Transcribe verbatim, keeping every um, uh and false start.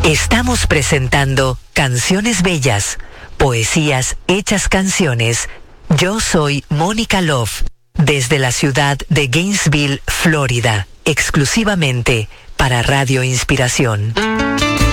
Estamos presentando Canciones Bellas, poesías hechas canciones. Yo soy Mónica Love, desde la ciudad de Gainesville, Florida, exclusivamente para Radio Inspiración.